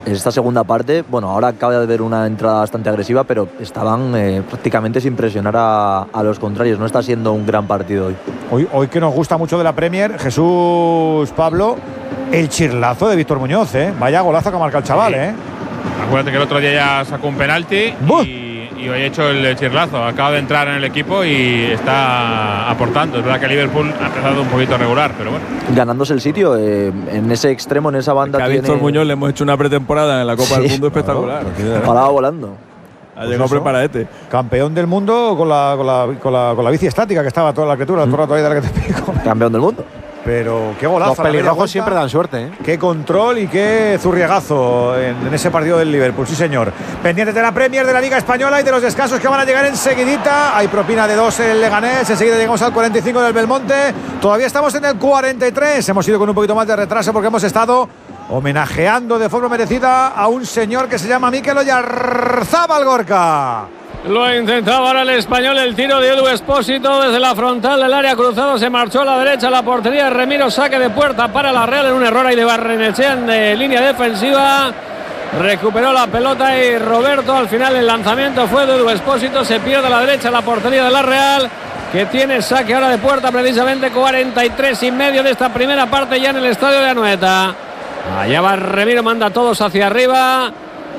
Esta segunda parte, bueno, ahora acaba de haber una entrada bastante agresiva, pero estaban prácticamente sin presionar a los contrarios. No está siendo un gran partido hoy. Hoy que nos gusta mucho de la Premier, Jesús Pablo, el chirlazo de Víctor Muñoz, ¿eh? Vaya golazo que marca el chaval, ¿eh? Acuérdate que el otro día ya sacó un penalti y hoy ha hecho el chirlazo. Acaba de entrar en el equipo y está aportando. Es verdad que Liverpool ha empezado un poquito regular, pero bueno. Ganándose el sitio en ese extremo, en esa banda. A Víctor Muñoz le hemos hecho una pretemporada en la Copa del Mundo espectacular. Paraba volando. Ha llegado preparadete. Campeón del mundo con la bici estática que estaba toda la criatura, todo el rato ahí de la que te pico. Campeón del mundo. Pero qué golazo. Los pelirrojos siempre dan suerte, ¿eh? Qué control y qué zurriegazo en ese partido del Liverpool, sí señor. Pendientes de la Premier, de la Liga Española y de los descansos que van a llegar enseguidita. Hay propina de 2 el Leganés, enseguida llegamos al 45 del Belmonte. Todavía estamos en el 43. Hemos ido con un poquito más de retraso porque hemos estado homenajeando de forma merecida a un señor que se llama Mikel Oyarzábal, Gorka. Lo intentaba ahora el español, el tiro de Edu Expósito desde la frontal del área cruzado, se marchó a la derecha, la portería de Remiro, saque de puerta para la Real en un error ahí de Barrenechea de línea defensiva. Recuperó la pelota y Roberto, al final el lanzamiento fue de Edu Expósito, se pierde a la derecha la portería de la Real, que tiene saque ahora de puerta, precisamente 43,5 de esta primera parte ya en el estadio de Anoeta. Allá va Remiro, manda a todos hacia arriba.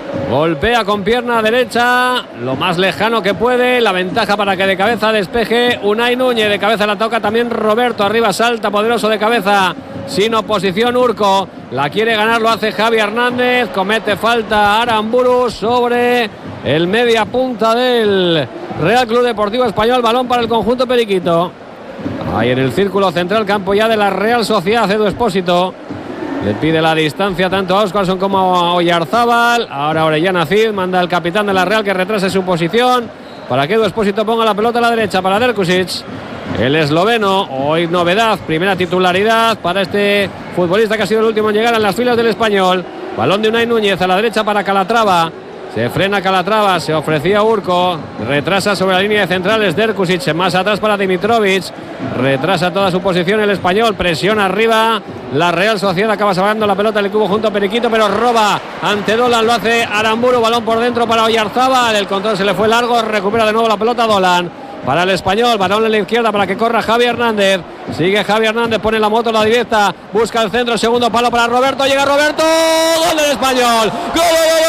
Golpea con pierna derecha, lo más lejano que puede. La ventaja para que de cabeza despeje Unai Núñez. De cabeza la toca también Roberto. Arriba salta poderoso de cabeza. Sin oposición Urco. La quiere ganar, lo hace Javi Hernández. Comete falta Aramburu sobre el media punta del Real Club Deportivo Español. Balón para el conjunto periquito. Ahí en el círculo central, campo ya de la Real Sociedad. Edu Expósito le pide la distancia tanto a Óscarson como a Oyarzábal. Ahora Orellana Cid manda al capitán de la Real que retrase su posición para que Edu Expósito ponga la pelota a la derecha para Derkusic. El esloveno, hoy novedad, primera titularidad para este futbolista que ha sido el último en llegar en las filas del Español. Balón de Unai Núñez a la derecha para Calatrava. Se frena Calatrava, se ofrecía Urco, retrasa sobre la línea de centrales Derkusic, más atrás para Dimitrovic, retrasa toda su posición el español, presiona arriba, la Real Sociedad acaba salvando la pelota del cubo junto a Periquito, pero roba ante Dolan, lo hace Aramburu, balón por dentro para Oyarzábal, el control se le fue largo, recupera de nuevo la pelota Dolan. Para el español, balón en la izquierda para que corra Javi Hernández. Sigue Javi Hernández, pone la moto a la directa, busca el centro, segundo palo para Roberto, llega Roberto, gol del español. ¡Gol!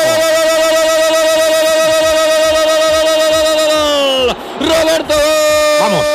Roberto. Vamos.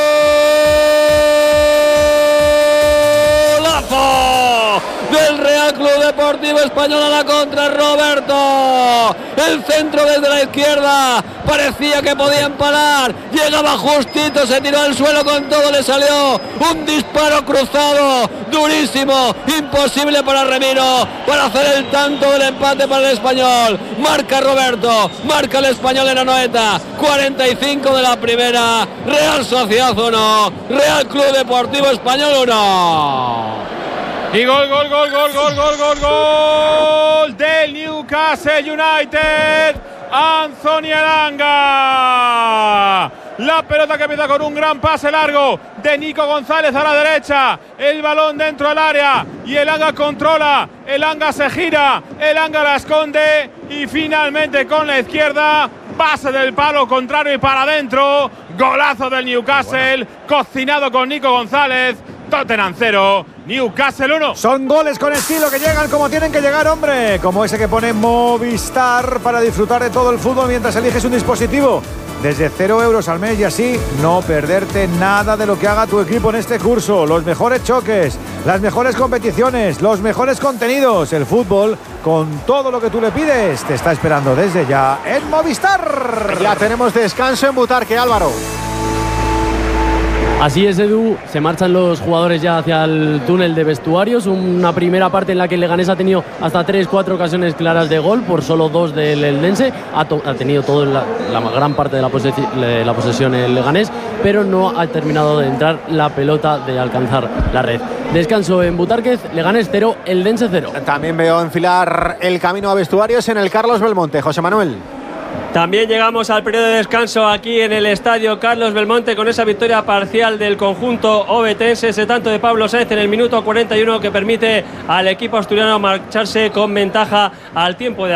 Golazo del Real Club Deportivo Español a la contra. Roberto. El centro desde la izquierda. Parecía que podía empalar. Llegaba justito, se tiró al suelo con todo, le salió un disparo cruzado. Durísimo. Imposible para Remiro. Para hacer el tanto del empate para el español. Marca Roberto. Marca el español en Anoeta. 45 de la primera. Real Sociedad 1. Real Club Deportivo Español 1. Y gol del Newcastle United. Anthony Elanga. La pelota que empieza con un gran pase largo de Nico González a la derecha. El balón dentro del área y Elanga controla. Elanga se gira. Elanga la esconde y finalmente con la izquierda. Pase del palo contrario y para adentro. Golazo del Newcastle. Cocinado con Nico González. Tottenham 0, Newcastle 1. Son goles con estilo que llegan como tienen que llegar, hombre. Como ese que pone Movistar para disfrutar de todo el fútbol mientras eliges un dispositivo. Desde 0 euros al mes y así no perderte nada de lo que haga tu equipo en este curso. Los mejores choques, las mejores competiciones, los mejores contenidos. El fútbol, con todo lo que tú le pides, te está esperando desde ya en Movistar. Ya tenemos descanso en Butarque, Álvaro. Así es, Edu, se marchan los jugadores ya hacia el túnel de vestuarios, una primera parte en la que el Leganés ha tenido hasta 3-4 ocasiones claras de gol, por solo 2 del Eldense, ha tenido toda la gran parte de la posesión el Leganés, pero no ha terminado de entrar la pelota de alcanzar la red. Descanso en Butárquez, Leganés 0, Eldense 0. También veo enfilar el camino a vestuarios en el Carlos Belmonte, José Manuel. También llegamos al periodo de descanso aquí en el estadio Carlos Belmonte con esa victoria parcial del conjunto obetense, ese tanto de Pablo Sáenz en el minuto 41 que permite al equipo asturiano marcharse con ventaja al tiempo de